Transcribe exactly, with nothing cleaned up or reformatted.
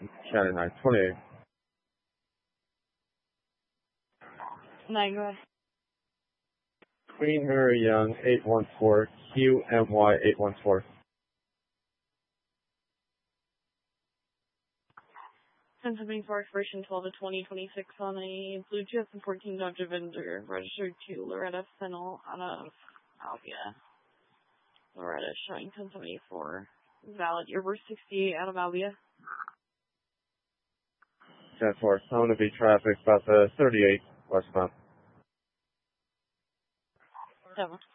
Shanghai, twenty-eight. Nine, go ahead. Queen Mary Young, eight one four, Q M Y eight one four. ten seventy-four, expiration twelve to twenty twenty-six on a blue two thousand fourteen Dodge Avenger, registered to Loretta Fennell out of Albia. Loretta showing ten seventy-four. Valid. Your Route sixty-eight out of Albia. ten four, sound to be traffic about the thirty-eight westbound. Seven.